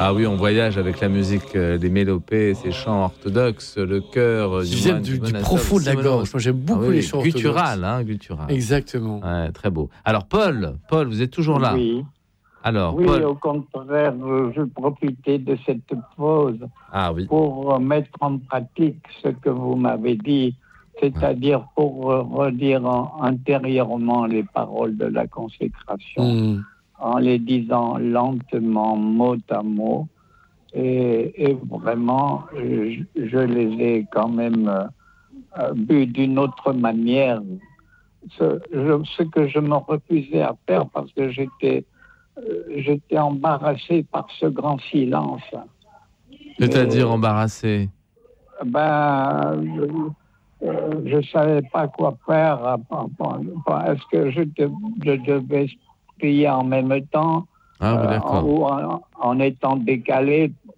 Ah oui, on voyage avec la musique, les mélopées, ces chants orthodoxes, le chœur Qui viennent du profond de la gorge. Moi, j'aime beaucoup les chants orthodoxes. Guttural, guttural. Exactement. Ouais, très beau. Alors, Paul, vous êtes toujours là? Oui. Alors, oui, Paul... au contraire, je profitais de cette pause pour mettre en pratique ce que vous m'avez dit, c'est-à-dire pour redire intérieurement les paroles de la consécration, en les disant lentement, mot à mot, et vraiment, je les ai quand même bues d'une autre manière, ce que je me refusais à faire parce que j'étais embarrassé par ce grand silence. C'est-à-dire embarrassé? Je savais pas quoi faire. Est-ce que je devais prier en même temps ou en étant décalé